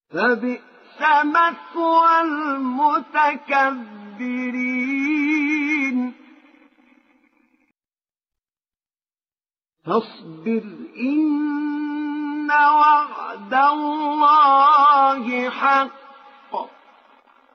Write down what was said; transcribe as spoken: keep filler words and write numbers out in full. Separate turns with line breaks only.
فبئس مثوى المتكبرين فاصبر إن وعد الله حق